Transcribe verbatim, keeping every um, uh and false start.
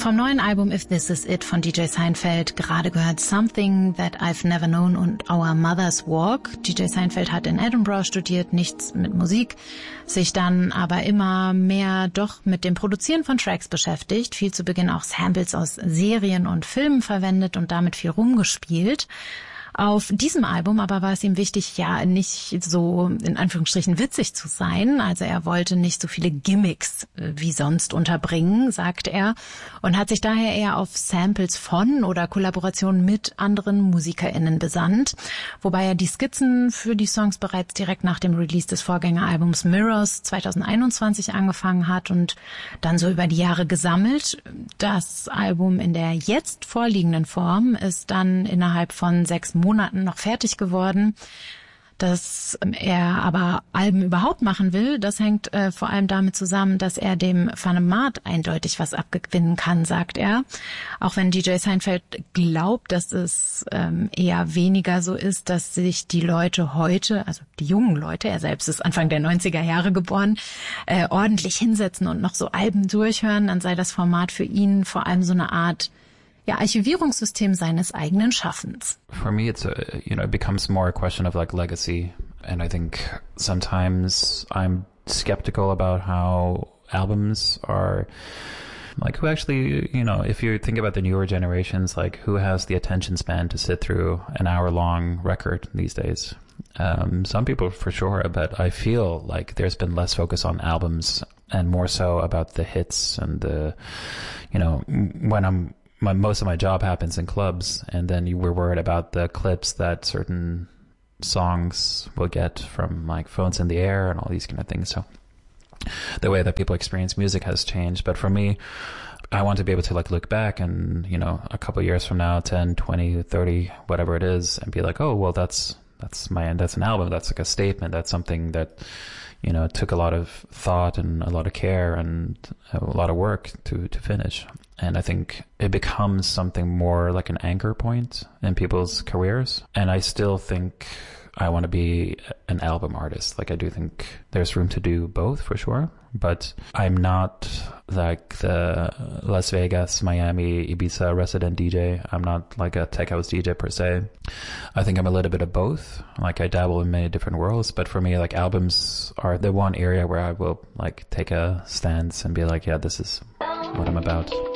Vom neuen Album If This Is It von D J Seinfeld gerade gehört Something That I've Never Known und Our Mother's Walk. D J Seinfeld hat in Edinburgh studiert, nichts mit Musik, sich dann aber immer mehr doch mit dem Produzieren von Tracks beschäftigt, viel zu Beginn auch Samples aus Serien und Filmen verwendet und damit viel rumgespielt. Auf diesem Album aber war es ihm wichtig, ja, nicht so in Anführungsstrichen witzig zu sein. Also er wollte nicht so viele Gimmicks wie sonst unterbringen, sagt er, und hat sich daher eher auf Samples von oder Kollaborationen mit anderen MusikerInnen besannt. Wobei er die Skizzen für die Songs bereits direkt nach dem Release des Vorgängeralbums Mirrors zwanzig einundzwanzig angefangen hat und dann so über die Jahre gesammelt. Das Album in der jetzt vorliegenden Form ist dann innerhalb von sechs Monaten noch fertig geworden. Dass er aber Alben überhaupt machen will, das hängt äh, vor allem damit zusammen, dass er dem Phanemat eindeutig was abgewinnen kann, sagt er. Auch wenn D J Seinfeld glaubt, dass es ähm, eher weniger so ist, dass sich die Leute heute, also die jungen Leute, er selbst ist Anfang der neunziger Jahre geboren, äh, ordentlich hinsetzen und noch so Alben durchhören, dann sei das Format für ihn vor allem so eine Art ja, Archivierungssystem seines eigenen Schaffens. For me, it's a, you know, it becomes more a question of like legacy. And I think sometimes I'm skeptical about how albums are, like who actually, you know, if you think about the newer generations, like who has the attention span to sit through an hour long record these days? Um, some people for sure, but I feel like there's been less focus on albums and more so about the hits and the, you know, when I'm, My, most of my job happens in clubs, and then you were worried about the clips that certain songs will get from like phones in the air and all these kind of things. So the way that people experience music has changed. But for me, I want to be able to like look back and, you know, a couple of years from now, ten, twenty, thirty, whatever it is, and be like, oh, well, that's, that's my, that's an album. That's like a statement. That's something that, you know, took a lot of thought and a lot of care and a lot of work to, to finish. And I think it becomes something more like an anchor point in people's careers. And I still think I want to be an album artist. Like I do think there's room to do both for sure. But I'm not like the Las Vegas, Miami, Ibiza resident D J. I'm not like a tech house D J per se. I think I'm a little bit of both. Like I dabble in many different worlds. But for me, like albums are the one area where I will like take a stance and be like, yeah, this is what I'm about.